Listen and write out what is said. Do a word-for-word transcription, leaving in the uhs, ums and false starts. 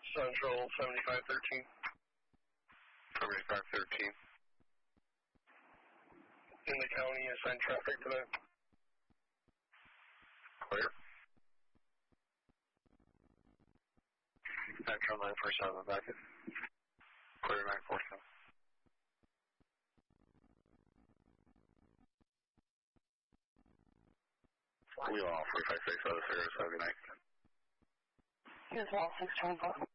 Central seventy-five thirteen. seventy-five thirteen. In the county, assigned traffic to that. Clear. Central nine four seven, back in. Clear nine four seven. We all four five six oh zero seven nine. Here's all six twenty-four.